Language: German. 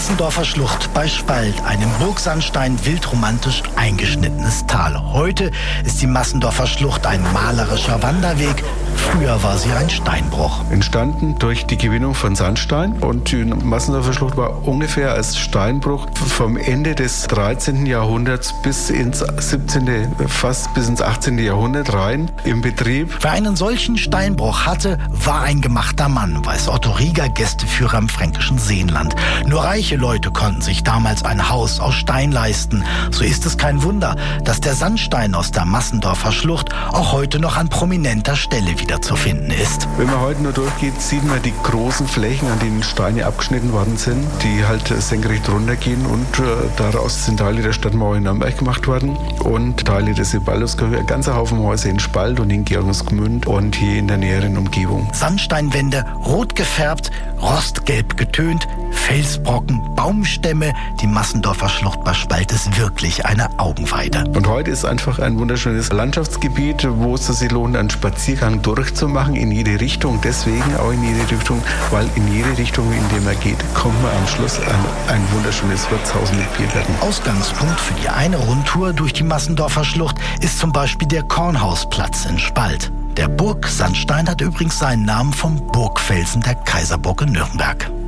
Massendorfer Schlucht bei Spalt, einem Burgsandstein wildromantisch eingeschnittenes Tal. Heute ist die Massendorfer Schlucht ein malerischer Wanderweg. Früher war sie ein Steinbruch. Entstanden durch die Gewinnung von Sandstein, und die Massendorfer Schlucht war ungefähr als Steinbruch vom Ende des 13. Jahrhunderts bis ins 17., fast bis ins 18. Jahrhundert rein im Betrieb. Wer einen solchen Steinbruch hatte, war ein gemachter Mann, weiß Otto Rieger, Gästeführer im fränkischen Seenland. Nur reiche Leute konnten sich damals ein Haus aus Stein leisten. So ist es kein Wunder, dass der Sandstein aus der Massendorfer Schlucht auch heute noch an prominenter Stelle wieder zu finden ist. Wenn man heute nur durchgeht, sieht man die großen Flächen, an denen Steine abgeschnitten worden sind, die halt senkrecht runtergehen, und daraus sind Teile der Stadtmauer in Nürnberg gemacht worden und Teile des Sebalduskirche, ein ganzer Haufen Häuser in Spalt und in Georgensgmünd und hier in der näheren Umgebung. Sandsteinwände, rot gefärbt, rostgelb getönt, Felsbrocken, Baumstämme. Die Massendorfer Schlucht bei Spalt ist wirklich eine Augenweide. Und heute ist einfach ein wunderschönes Landschaftsgebiet, wo es sich lohnt, einen Spaziergang durchzumachen, in jede Richtung. Deswegen auch in jede Richtung, weil in jede Richtung, in die man geht, kommt man am Schluss an ein wunderschönes Wirtshaus mit Biergärten. Ausgangspunkt für die eine Rundtour durch die Massendorfer Schlucht ist zum Beispiel der Kornhausplatz in Spalt. Der Burgsandstein hat übrigens seinen Namen vom Burgfelsen der Kaiserburg in Nürnberg.